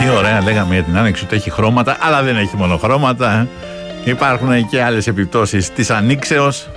Τι ωραία λέγαμε για την άνοιξη ότι έχει χρώματα, αλλά δεν έχει μόνο χρώματα. Υπάρχουν και άλλες επιπτώσεις της ανοίξεως.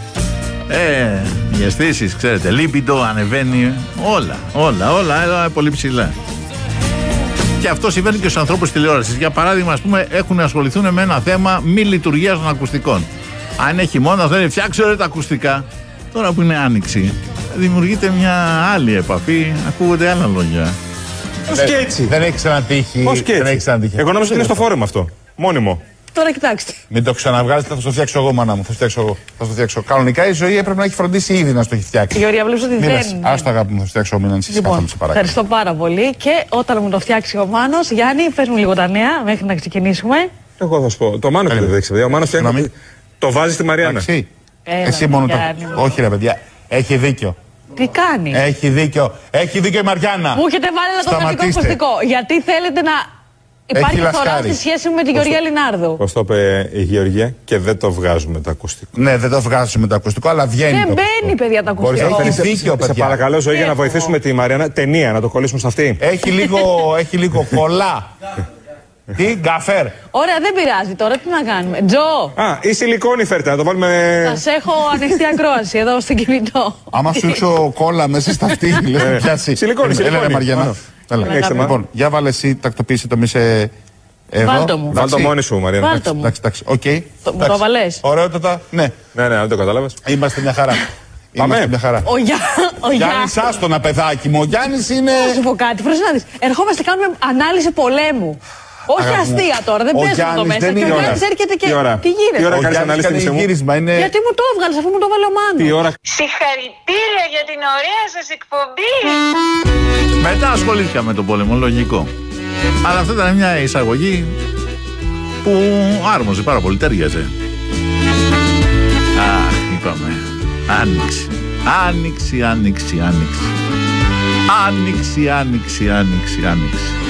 Οι αισθήσεις, ξέρετε, λίπιντο, ανεβαίνει, όλα πολύ ψηλά. Και αυτό συμβαίνει και στους ανθρώπους τηλεόρασης. Για παράδειγμα, ας πούμε, έχουν ασχοληθούν με ένα θέμα μη λειτουργίας των ακουστικών. Αν έχει χειμώνα, θα είναι φτιάξτε τα ακουστικά. Τώρα που είναι άνοιξη, δημιουργείται μια άλλη επαφή, ακούγονται άλλα λόγια. Πώς και έτσι. Δεν έχει ξανατύχει. Εγώ νόμιζα ότι είναι στο φόρεμα αυτό. Μόνιμο. Τώρα κοιτάξτε. Μην το ξαναβγάζετε, θα το φτιάξω εγώ, μάνα μου. Θα το φτιάξω. Κανονικά η ζωή έπρεπε να έχει φροντίσει ήδη να το έχει φτιάξει. Γεωργία, βλέπεις ότι δεν. Άστα, αγάπη μου, θα το φτιάξω εγώ, μην ανησυχείς. Λοιπόν, ευχαριστώ πάρα πολύ. Και όταν μου το φτιάξει ο Μάνος, Γιάννη, πες μου λίγο τα νέα μέχρι να ξεκινήσουμε. Εγώ θα σου πω. Το Μάνο δεν δείξει, παιδιά. Ο Μάνος φτιάχνει. Το βάζει στη Μαριάννα. Εσύ μόνο το. Όχι, ρε παιδιά, έχει δίκιο. Τι κάνει. Έχει δίκιο η Μαριάννα. Μου έχετε βάλει ένα τοπικό ακουστικό. Γιατί θέλετε να υπάρχει φορά στη σχέση με την Γεωργία Λινάρδου. Πώς το είπε η Γεωργία, και δεν το βγάζουμε το ακουστικό. Ναι, δεν το βγάζουμε το ακουστικό, αλλά βγαίνει. Δεν μπαίνει, παιδιά, το ακουστικό. Έχει δίκιο, παιδιά. Σε παρακαλώ, ζωή, για να βοηθήσουμε τη Μαριάννα, ταινία να το κολλήσουμε σε αυτή. Έχει λίγο κολλά. Τι, γκαφέρ. Ωραία, δεν πειράζει τώρα, τι να κάνουμε. Τζο. Η σιλικόνη φέρτε, να το βάλουμε. Σας έχω ανοιχτή ακρόαση εδώ στο κινητό. Άμα σου έξω κόλλα μέσα στα αυτή, λες πιάσει. Σιλικόνη. Έλα, Μαριάννα. Λοιπόν, για βάλε εσύ, τακτοποίησε το μισέ. Βάλτο μου. Βάλτο μόνη σου, Μαριάννα. Βάλτο μου. Εντάξει, οκ. Μου το βαλές. Ωραιότατα, ναι. Ναι, δεν το κατάλαβες. Είμαστε μια χαρά. Πάμε. Ο Γιάννης, άστονα, παιδάκι μου. Ο Γιάννης είναι. Θα σου πω κάτι, πρόσεχε να δεις. Ερχόμαστε, κάνουμε ανάλυση πολέμου. Όχι αστεία τώρα, δεν παίζουμε εδώ μέσα. Και ο Γιάννης έρχεται και. Τι γίνεται. Τι ώρα κάνεις ανάλυση μου. Γιατί μου το έβγαλες αφού μου το βάλε ο Μάνος. Συγχαρητήρια για την ωραία σας εκπομπή. Μετά ασχολήθηκα με τον πόλεμο, λογικό. Αλλά αυτή ήταν μια εισαγωγή που άρμοζε πάρα πολύ, τέριαζε. Αχ, είπαμε. Άνοιξη. Άνοιξη.